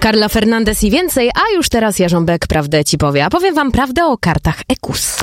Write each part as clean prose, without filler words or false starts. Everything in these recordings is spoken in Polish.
Carla Fernandez i więcej, a już teraz Jarząbek prawdę ci powie. A powiem wam prawdę o kartach EKUS.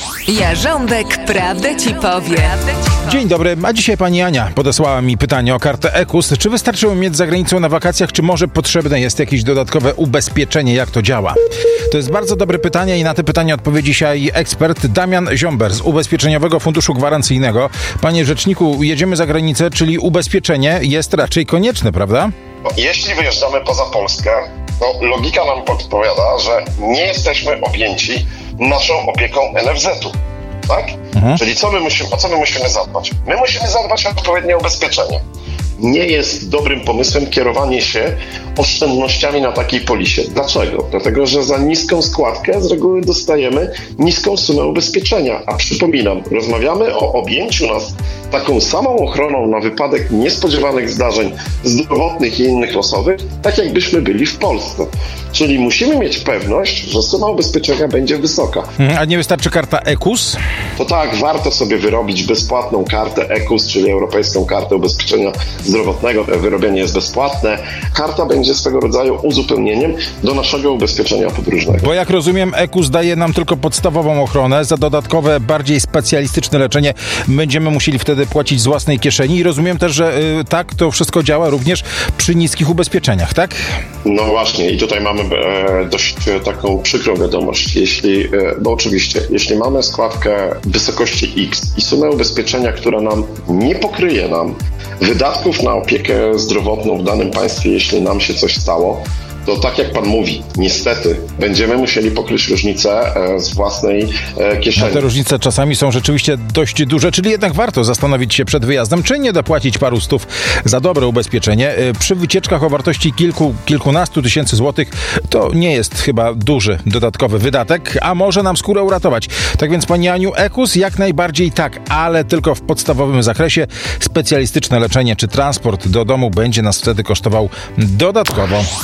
Jarząbek prawdę ci powie. Dzień dobry, a dzisiaj pani Ania podesłała mi pytanie o kartę EKUS. Czy wystarczy ją mieć za granicą na wakacjach, czy może potrzebne jest jakieś dodatkowe ubezpieczenie, jak to działa? To jest bardzo dobre pytanie i na te pytanie odpowie dzisiaj ekspert Damian Ziomber z Ubezpieczeniowego Funduszu Gwarancyjnego. Panie rzeczniku, jedziemy za granicę, czyli ubezpieczenie jest raczej konieczne, prawda? Jeśli wyjeżdżamy poza Polskę, to logika nam podpowiada, że nie jesteśmy objęci naszą opieką NFZ-u. Tak? Czyli o co my musimy zadbać? My musimy zadbać o odpowiednie ubezpieczenie. Nie jest dobrym pomysłem kierowanie się oszczędnościami na takiej polisie. Dlaczego? Dlatego, że za niską składkę z reguły dostajemy niską sumę ubezpieczenia. A przypominam, rozmawiamy o objęciu nas taką samą ochroną na wypadek niespodziewanych zdarzeń zdrowotnych i innych losowych, tak jakbyśmy byli w Polsce. Czyli musimy mieć pewność, że suma ubezpieczenia będzie wysoka. A nie wystarczy karta EKUS? To tak, warto sobie wyrobić bezpłatną kartę EKUS, czyli Europejską Kartę Ubezpieczenia Zdrowotnego. Wyrobienie jest bezpłatne. Karta będzie swego rodzaju uzupełnieniem do naszego ubezpieczenia podróżnego. Bo jak rozumiem, EKUS daje nam tylko podstawową ochronę. Za dodatkowe, bardziej specjalistyczne leczenie będziemy musieli wtedy płacić z własnej kieszeni. I rozumiem też, że tak to wszystko działa również przy niskich ubezpieczeniach, tak? No właśnie, i tutaj mamy dość taką przykrą wiadomość. Bo oczywiście, jeśli mamy składkę w wysokości X i sumę ubezpieczenia, która nam nie pokryje nam wydatków na opiekę zdrowotną w danym państwie, jeśli nam się coś stało, to tak jak pan mówi, niestety będziemy musieli pokryć różnicę z własnej kieszeni. A te różnice czasami są rzeczywiście dość duże, czyli jednak warto zastanowić się przed wyjazdem, czy nie dopłacić paru stów za dobre ubezpieczenie. Przy wycieczkach o wartości kilkunastu tysięcy złotych to nie jest chyba duży dodatkowy wydatek, a może nam skórę uratować. Tak więc pani Aniu, EKUS jak najbardziej tak, ale tylko w podstawowym zakresie. Specjalistyczne leczenie czy transport do domu będzie nas wtedy kosztował dodatkowo.